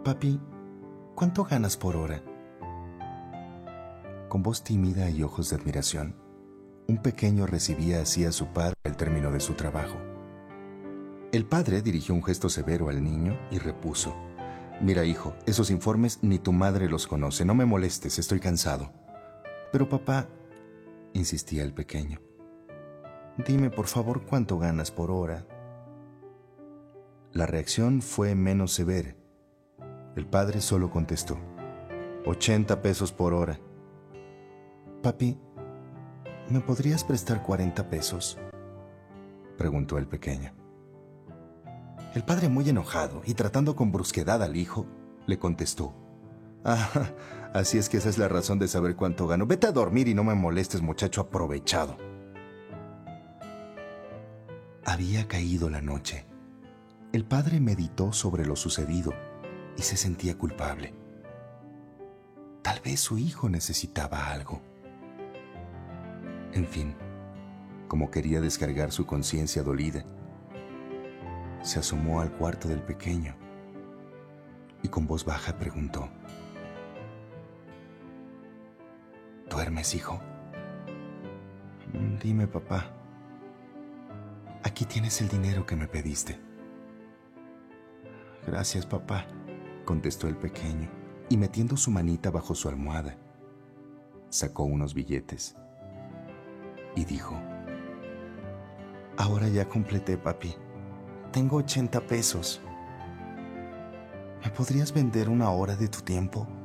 Papi, ¿cuánto ganas por hora? Con voz tímida y ojos de admiración, un pequeño recibía así a su padre al término de su trabajo. El padre dirigió un gesto severo al niño y repuso: Mira, hijo, esos informes ni tu madre los conoce. No me molestes, estoy cansado. Pero papá, insistía el pequeño, dime por favor cuánto ganas por hora. La reacción fue menos severa. El padre solo contestó: 80 pesos por hora. Papi, ¿me podrías prestar 40 pesos? Preguntó el pequeño. El padre, muy enojado y tratando con brusquedad al hijo, le contestó: Ah, así es que esa es la razón de saber cuánto gano. Vete a dormir y no me molestes, muchacho aprovechado. Había caído la noche. El padre meditó sobre lo sucedido y se sentía culpable. Tal vez su hijo necesitaba algo. En fin, como quería descargar su conciencia dolida, se asomó al cuarto del pequeño y con voz baja preguntó: ¿Duermes, hijo? Dime, papá. Aquí tienes el dinero que me pediste. Gracias, papá, contestó el pequeño, y metiendo su manita bajo su almohada, sacó unos billetes y dijo: Ahora ya completé, papi. Tengo 80 pesos. ¿Me podrías vender una hora de tu tiempo?